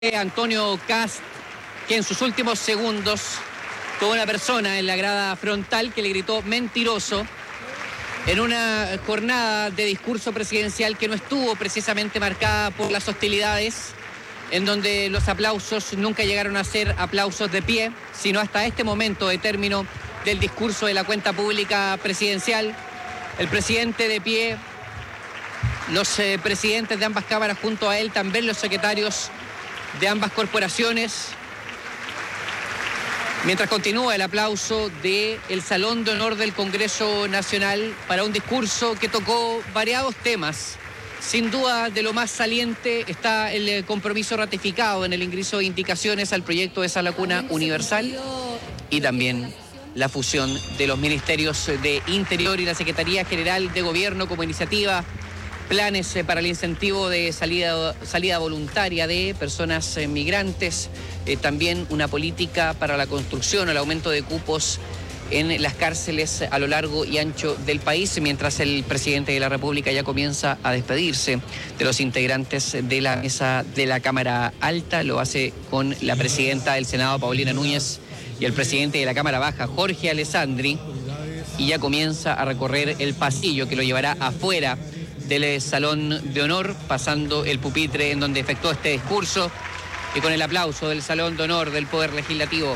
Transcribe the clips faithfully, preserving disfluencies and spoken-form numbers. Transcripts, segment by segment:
Antonio Kast, que en sus últimos segundos tuvo una persona en la grada frontal que le gritó mentiroso en una jornada de discurso presidencial que no estuvo precisamente marcada por las hostilidades, en donde los aplausos nunca llegaron a ser aplausos de pie, sino hasta este momento de término del discurso de la cuenta pública presidencial. El presidente de pie, los eh, presidentes de ambas cámaras junto a él, también los secretarios de ambas corporaciones, mientras continúa el aplauso del Salón de Honor del Congreso Nacional para un discurso que tocó variados temas. Sin duda, de lo más saliente está el compromiso ratificado en el ingreso de indicaciones al proyecto de sala cuna universal y también la fusión de los ministerios de Interior y la Secretaría General de Gobierno como iniciativa, planes para el incentivo de salida, salida voluntaria de personas eh, migrantes, eh, también una política para la construcción o el aumento de cupos en las cárceles a lo largo y ancho del país, mientras el presidente de la República ya comienza a despedirse de los integrantes de la mesa de la Cámara Alta. Lo hace con la presidenta del Senado, Paulina Núñez, y el presidente de la Cámara Baja, Jorge Alessandri, y ya comienza a recorrer el pasillo que lo llevará afuera del Salón de Honor, pasando el pupitre en donde efectuó este discurso, y con el aplauso del Salón de Honor del Poder Legislativo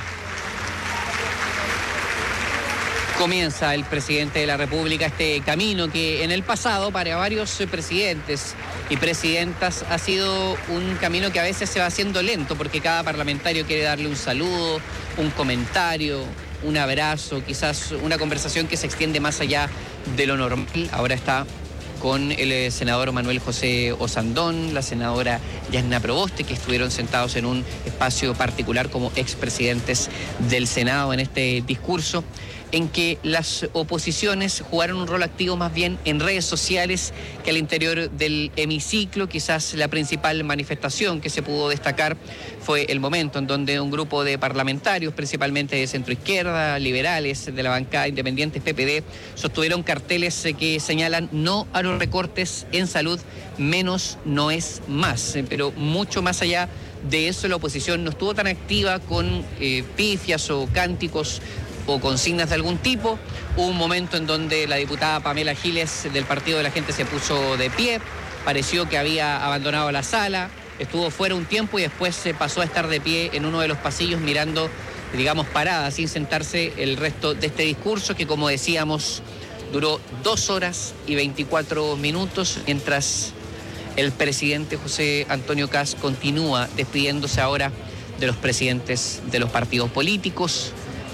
comienza el presidente de la República este camino que en el pasado para varios presidentes y presidentas ha sido un camino que a veces se va haciendo lento porque cada parlamentario quiere darle un saludo, un comentario, un abrazo, quizás una conversación que se extiende más allá de lo normal. Ahora está con el senador Manuel José Osandón, la senadora Yasna Proboste, que estuvieron sentados en un espacio particular como expresidentes del Senado en este discurso, en que las oposiciones jugaron un rol activo más bien en redes sociales que al interior del hemiciclo. Quizás la principal manifestación que se pudo destacar fue el momento en donde un grupo de parlamentarios, principalmente de centroizquierda, liberales, de la bancada independiente P P D, sostuvieron carteles que señalan no a los recortes en salud, menos no es más. Pero mucho más allá de eso, la oposición no estuvo tan activa con eh, pifias o cánticos o consignas de algún tipo. Hubo un momento en donde la diputada Pamela Giles del Partido de la Gente se puso de pie, pareció que había abandonado la sala, estuvo fuera un tiempo y después se pasó a estar de pie en uno de los pasillos mirando, digamos, parada, sin sentarse el resto de este discurso que, como decíamos, duró dos horas y veinticuatro minutos, mientras el presidente José Antonio Kast continúa despidiéndose ahora de los presidentes de los partidos políticos.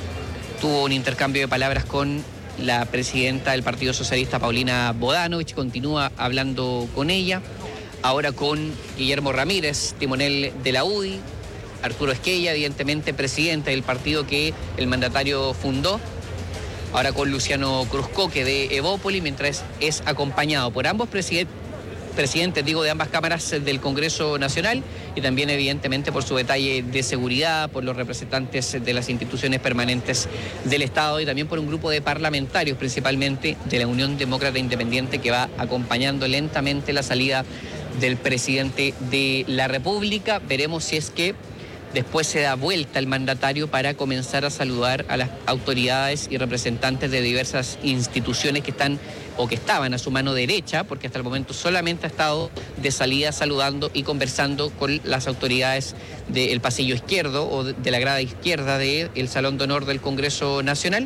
Tuvo un intercambio de palabras con la presidenta del Partido Socialista, Paulina Bodanovich, continúa hablando con ella. Ahora con Guillermo Ramírez, timonel de la U D I, Arturo Esquella, evidentemente presidente del partido que el mandatario fundó. Ahora con Luciano Cruzcoque de Evópoli, mientras es acompañado por ambos presidentes. presidentes, digo, de ambas cámaras del Congreso Nacional y también evidentemente por su detalle de seguridad, por los representantes de las instituciones permanentes del Estado y también por un grupo de parlamentarios, principalmente de la Unión Demócrata Independiente, que va acompañando lentamente la salida del presidente de la República. Veremos si es que después se da vuelta el mandatario para comenzar a saludar a las autoridades y representantes de diversas instituciones que están o que estaban a su mano derecha, porque hasta el momento solamente ha estado de salida saludando y conversando con las autoridades del pasillo izquierdo o de la grada izquierda del Salón de Honor del Congreso Nacional.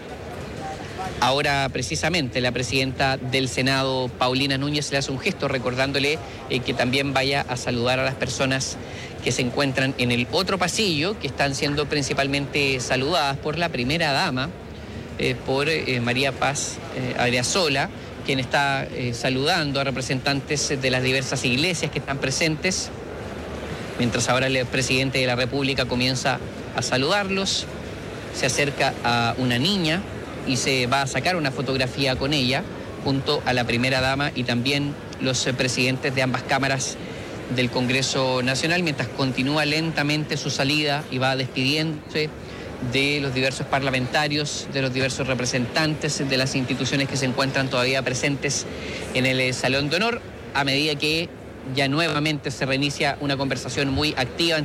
Ahora precisamente la presidenta del Senado, Paulina Núñez, le hace un gesto recordándole eh, que también vaya a saludar a las personas que se encuentran en el otro pasillo, que están siendo principalmente saludadas por la primera dama, eh, por eh, María Paz eh, Adriasola, quien está eh, saludando a representantes de las diversas iglesias que están presentes, mientras ahora el presidente de la República comienza a saludarlos, se acerca a una niña y se va a sacar una fotografía con ella, junto a la primera dama y también los eh, presidentes de ambas cámaras del Congreso Nacional, mientras continúa lentamente su salida y va despidiéndose de los diversos parlamentarios, de los diversos representantes de las instituciones que se encuentran todavía presentes en el Salón de Honor, a medida que ya nuevamente se reinicia una conversación muy activa